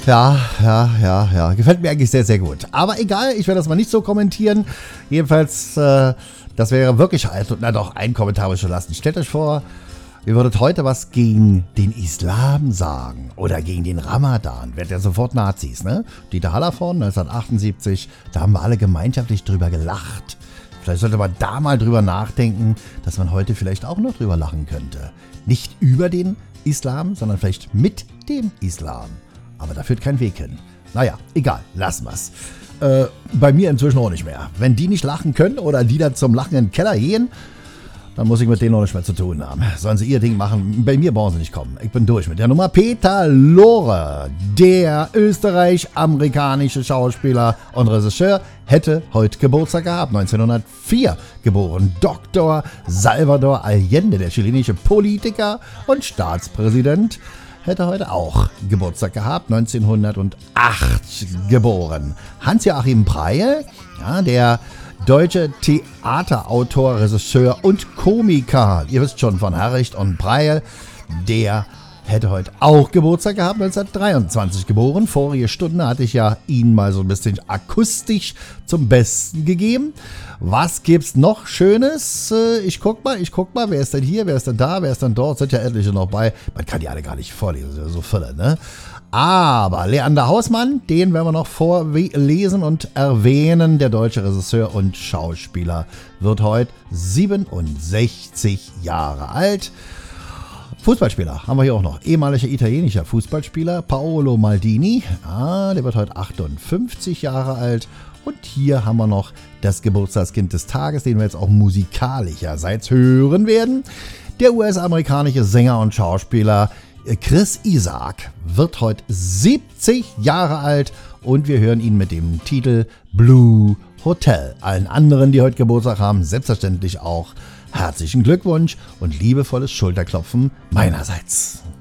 Ja. Gefällt mir eigentlich sehr, sehr gut. Aber egal, ich werde das mal nicht so kommentieren. Jedenfalls, das wäre wirklich, na doch, ein Kommentar muss ich schon lassen. Stellt euch vor, ihr würdet heute was gegen den Islam sagen oder gegen den Ramadan. Werdet ja sofort Nazis, ne? Dieter Hallervorden, 1978, da haben wir alle gemeinschaftlich drüber gelacht. Vielleicht sollte man da mal drüber nachdenken, dass man heute vielleicht auch noch drüber lachen könnte. Nicht über den Islam, sondern vielleicht mit dem Islam. Aber da führt kein Weg hin. Naja, egal, lassen wir's. Bei mir inzwischen auch nicht mehr. Wenn die nicht lachen können oder die dann zum Lachen in den Keller gehen, dann muss ich mit denen auch nicht mehr zu tun haben. Sollen sie ihr Ding machen, bei mir brauchen sie nicht kommen. Ich bin durch mit der Nummer. Peter Lorre, der österreich-amerikanische Schauspieler und Regisseur, hätte heute Geburtstag gehabt, 1904 geboren. Dr. Salvador Allende, der chilenische Politiker und Staatspräsident, hätte heute auch Geburtstag gehabt, 1908 geboren. Hans-Joachim Breil, ja, der deutsche Theaterautor, Regisseur und Komiker, ihr wisst schon, von Herricht und Breil, der hätte heute auch Geburtstag gehabt, 1923 geboren. Vorige Stunde hatte ich ja ihn mal so ein bisschen akustisch zum Besten gegeben. Was gibt's noch Schönes? Ich guck mal, wer ist denn hier, wer ist denn da, wer ist denn dort? Sind ja etliche noch bei. Man kann die alle gar nicht vorlesen, so viele, ne? Aber Leander Hausmann, den werden wir noch vorlesen und erwähnen. Der deutsche Regisseur und Schauspieler wird heute 67 Jahre alt. Fußballspieler haben wir hier auch noch. Ehemaliger italienischer Fußballspieler Paolo Maldini. Der wird heute 58 Jahre alt. Und hier haben wir noch das Geburtstagskind des Tages, den wir jetzt auch musikalischerseits hören werden. Der US-amerikanische Sänger und Schauspieler Chris Isaak wird heute 70 Jahre alt und wir hören ihn mit dem Titel Blue Hotel. Allen anderen, die heute Geburtstag haben, selbstverständlich auch herzlichen Glückwunsch und liebevolles Schulterklopfen meinerseits.